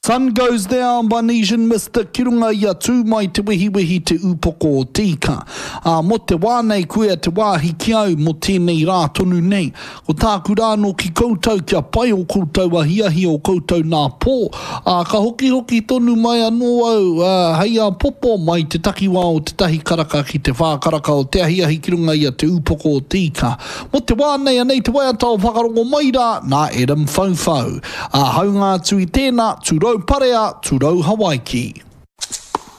Sun goes down, Banesian Mr. Kirunga ia tū mai te wehi te upoko o tika. Mo te wānei kuia te wāhi ki au mo tēnei rā tonu nei. Ko tāku rāno ki koutou kia pai o koutou a hiahi o koutou nā pō. Ka hoki tonu mai anō au, hei a popo mai te takiwā o te tahi karaka ki te whākaraka o te ahiahi ki runga ia te upoko o tika. Mo te wānei anei te waiatau whakarongo mai rā, nā Adam Faufau. Haunga tui tēnā, tūrau Parea, tūrau Hawaiki.